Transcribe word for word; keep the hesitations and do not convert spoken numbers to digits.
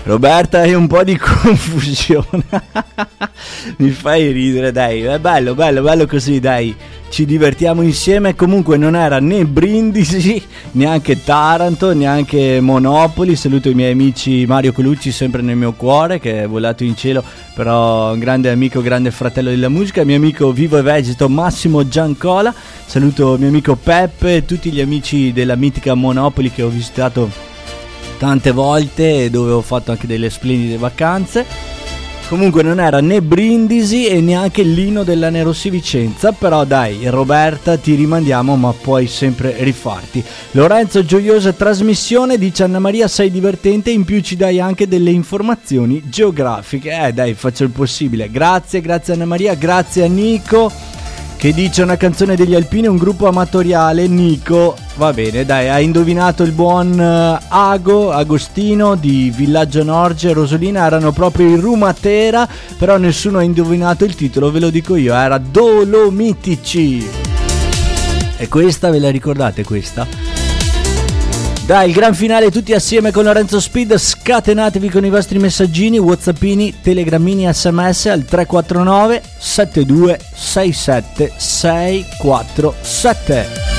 Roberta, hai un po' di confusione. Mi fai ridere, dai, è bello, bello, bello così, dai. Ci divertiamo insieme. Comunque non era né Brindisi, neanche Taranto, neanche Monopoli. Saluto i miei amici Mario Colucci, sempre nel mio cuore, che è volato in cielo, però un grande amico, grande fratello della musica. Mio amico vivo e vegeto Massimo Giancola. Saluto mio amico Peppe e tutti gli amici della mitica Monopoli che ho visitato tante volte e dove ho fatto anche delle splendide vacanze. Comunque non era né Brindisi e neanche l'Inno della Nerossi Vicenza, però dai Roberta, ti rimandiamo, ma puoi sempre rifarti. Lorenzo, gioiosa trasmissione, dice Anna Maria, sei divertente, in più ci dai anche delle informazioni geografiche. Eh dai, faccio il possibile. Grazie, grazie Anna Maria, grazie a Nico che dice una canzone degli Alpini, un gruppo amatoriale. Nico, va bene, dai, ha indovinato il buon Ago, Agostino di Villaggio Norge e Rosolina, erano proprio in Rumatera, però nessuno ha indovinato il titolo, ve lo dico io, era Dolomitici. E questa, ve la ricordate questa? Dai, il gran finale tutti assieme con Lorenzo Speed, scatenatevi con i vostri messaggini, whatsappini, telegramini, sms al tre quattro nove sette due sei sette sei quattro sette.